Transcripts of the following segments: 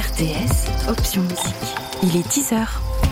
RTS, option musique. Il est 10h.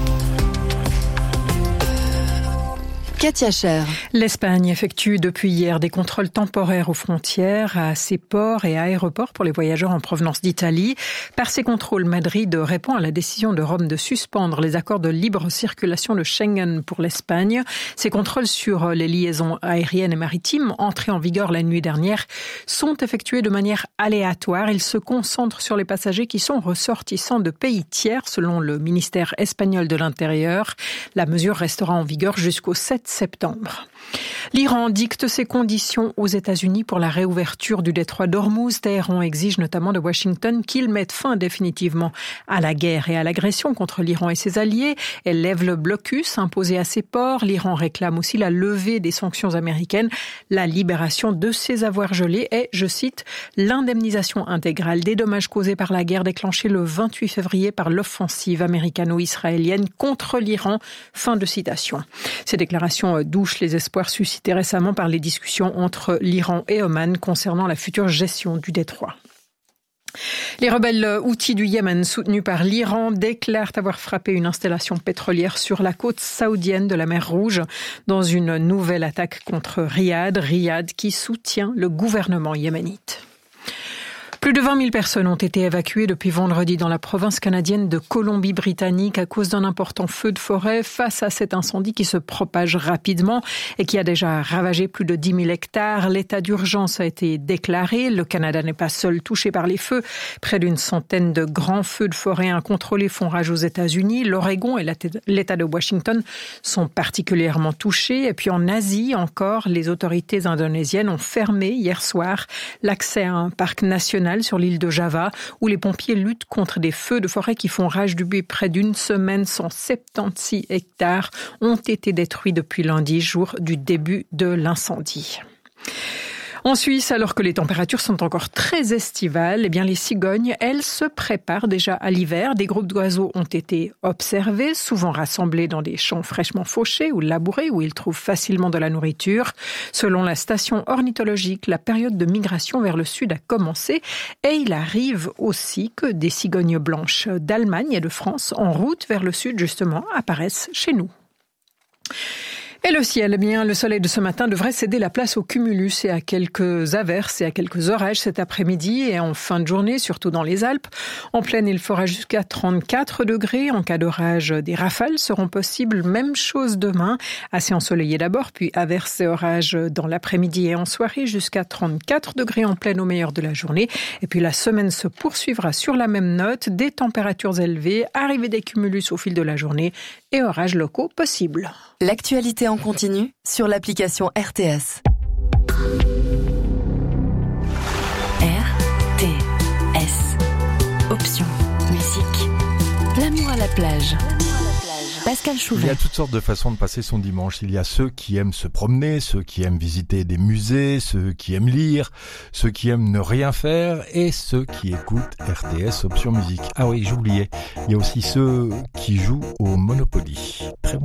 Katia Cher. L'Espagne effectue depuis hier des contrôles temporaires aux frontières, à ses ports et aéroports pour les voyageurs en provenance d'Italie. Par ces contrôles, Madrid répond à la décision de Rome de suspendre les accords de libre circulation de Schengen pour l'Espagne. Ces contrôles sur les liaisons aériennes et maritimes, entrés en vigueur la nuit dernière, sont effectués de manière aléatoire. Ils se concentrent sur les passagers qui sont ressortissants de pays tiers, selon le ministère espagnol de l'Intérieur. La mesure restera en vigueur jusqu'au 7 septembre. L'Iran dicte ses conditions aux États-Unis pour la réouverture du détroit d'Ormuz. Téhéran exige notamment de Washington qu'il mette fin définitivement à la guerre et à l'agression contre l'Iran et ses alliés. Elle lève le blocus imposé à ses ports. L'Iran réclame aussi la levée des sanctions américaines, la libération de ses avoirs gelés et, je cite, l'indemnisation intégrale des dommages causés par la guerre déclenchée le 28 février par l'offensive américano-israélienne contre l'Iran. Fin de citation. Ces déclarations douchent les espoirs suscités récemment par les discussions entre l'Iran et Oman concernant la future gestion du détroit. Les rebelles houthis du Yémen, soutenus par l'Iran, déclarent avoir frappé une installation pétrolière sur la côte saoudienne de la mer Rouge dans une nouvelle attaque contre Riyad qui soutient le gouvernement yéménite. Plus de 20 000 personnes ont été évacuées depuis vendredi dans la province canadienne de Colombie-Britannique à cause d'un important feu de forêt face à cet incendie qui se propage rapidement et qui a déjà ravagé plus de 10 000 hectares. L'état d'urgence a été déclaré. Le Canada n'est pas seul touché par les feux. Près d'une centaine de grands feux de forêt incontrôlés font rage aux États-Unis. L'Oregon et l'État de Washington sont particulièrement touchés. Et puis en Asie encore, les autorités indonésiennes ont fermé hier soir l'accès à un parc national sur l'île de Java, où les pompiers luttent contre des feux de forêt qui font rage depuis près d'une semaine. 176 hectares ont été détruits depuis lundi, jour du début de l'incendie. En Suisse, alors que les températures sont encore très estivales, les cigognes, elles, se préparent déjà à l'hiver. Des groupes d'oiseaux ont été observés, souvent rassemblés dans des champs fraîchement fauchés ou labourés, où ils trouvent facilement de la nourriture. Selon la station ornithologique, la période de migration vers le sud a commencé et il arrive aussi que des cigognes blanches d'Allemagne et de France, en route vers le sud justement, apparaissent chez nous. Et le ciel, le soleil de ce matin devrait céder la place au cumulus et à quelques averses et à quelques orages cet après-midi et en fin de journée, surtout dans les Alpes. En plaine, il fera jusqu'à 34 degrés. En cas d'orage, des rafales seront possibles. Même chose demain. Assez ensoleillé d'abord, puis averses et orages dans l'après-midi et en soirée jusqu'à 34 degrés en plaine au meilleur de la journée. Et puis la semaine se poursuivra sur la même note. Des températures élevées, arrivée des cumulus au fil de la journée et orages locaux possibles. L'actualité en continu sur l'application RTS. RTS. Option musique. L'amour à la plage. Pascal Chouvet. Il y a toutes sortes de façons de passer son dimanche. Il y a ceux qui aiment se promener, ceux qui aiment visiter des musées, ceux qui aiment lire, ceux qui aiment ne rien faire et ceux qui écoutent RTS Option Musique. Ah oui, j'oubliais. Il y a aussi ceux qui jouent au Monopoly. Très bon.